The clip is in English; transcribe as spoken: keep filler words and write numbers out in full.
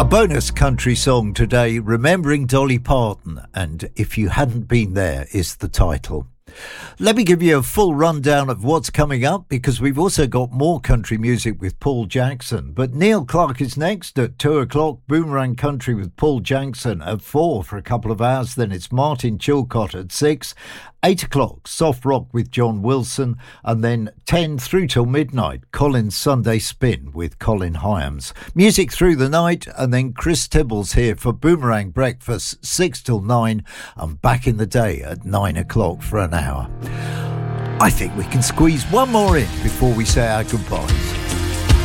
A bonus country song today, Remembering Dolly Parton, and If You Hadn't Been There is the title. Let me give you a full rundown of what's coming up, because we've also got more country music with Paul Jackson. But Neil Clark is next at two o'clock, Boomerang Country with Paul Jackson at four for a couple of hours. Then it's Martin Chilcott at six. eight o'clock, Soft Rock with John Wilson. And then ten through till midnight, Colin's Sunday Spin with Colin Hyams. Music through the night, and then Chris Tibbles here for Boomerang Breakfast, six till nine. And back in the day at nine o'clock for an hour. I think we can squeeze one more in before we say our goodbyes.